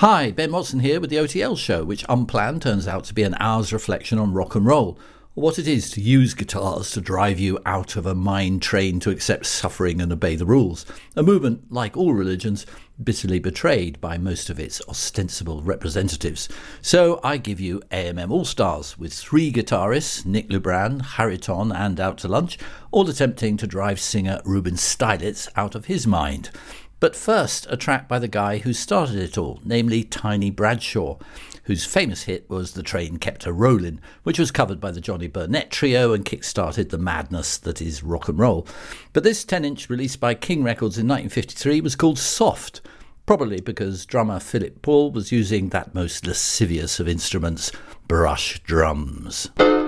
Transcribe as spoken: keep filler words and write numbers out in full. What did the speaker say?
Hi, Ben Watson here with the O T L show, which unplanned turns out to be an hour's reflection on rock and roll, or what it is to use guitars to drive you out of a mind trained to accept suffering and obey the rules. A movement, like all religions, bitterly betrayed by most of its ostensible representatives. So I give you A M M All-Stars, with three guitarists, Nick Lubran, Hariton and Out to Lunch, all attempting to drive singer Ruben Stylitz out of his mind. But first, a track by the guy who started it all, namely Tiny Bradshaw, whose famous hit was The Train Kept a Rollin', which was covered by the Johnny Burnett Trio and kick-started the madness that is rock and roll. But this ten-inch released by King Records in nineteen fifty-three was called Soft, probably because drummer Philip Paul was using that most lascivious of instruments, brush drums.